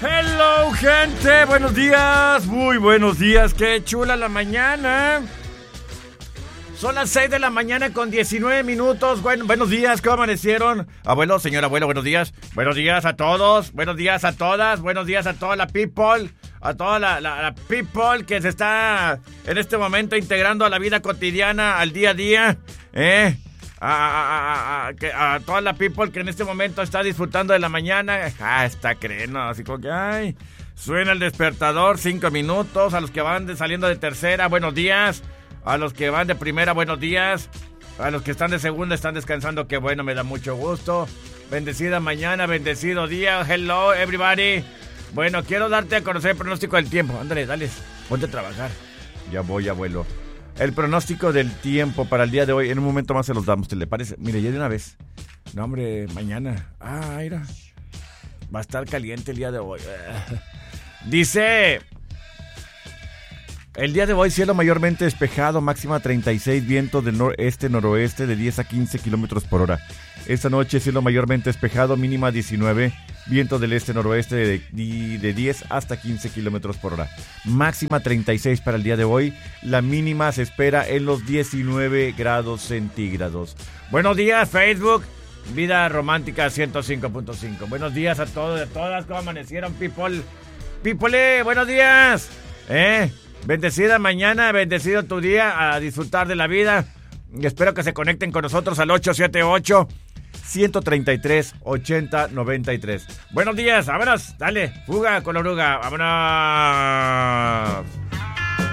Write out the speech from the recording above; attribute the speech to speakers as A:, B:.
A: Hello, gente, buenos días, muy buenos días, qué chula la mañana. Son las 6 de la mañana con 19 minutos. Bueno, buenos días, ¿cómo amanecieron? Abuelo, señor abuelo, buenos días. Buenos días a todos, buenos días a todas, buenos días a toda la people, a toda la people que se está en este momento integrando a la vida cotidiana, al día a día, a toda la people que en este momento está disfrutando de la mañana. Está creyendo, así como que, ay, suena el despertador, 5 minutos. A los que van saliendo de tercera, buenos días. A los que van de primera, buenos días. A los que están de segunda, están descansando, qué bueno, me da mucho gusto. Bendecida mañana, bendecido día. Hello, everybody. Bueno, quiero darte a conocer el pronóstico del tiempo. Ándale, dale, ponte a trabajar. Ya voy, abuelo. El pronóstico del tiempo para el día de hoy, en un momento más se los damos, ¿te le parece? Mire, ya de una vez. No, hombre, mañana. Mira. Va a estar caliente el día de hoy. Dice... El día de hoy, cielo mayormente despejado, máxima 36, vientos del noreste-noroeste de 10 a 15 kilómetros por hora. Esta noche, cielo mayormente despejado, mínima 19, vientos del este-noroeste de 10 hasta 15 kilómetros por hora. Máxima 36 para el día de hoy, la mínima se espera en los 19 grados centígrados. Buenos días, Facebook, Vida Romántica 105.5. Buenos días a todos y a todas, ¿cómo amanecieron, people? People, buenos días, Bendecida mañana, bendecido tu día, a disfrutar de la vida. Y espero que se conecten con nosotros al 878-133-8093. Buenos días, vámonos, dale, fuga con la oruga, vámonos.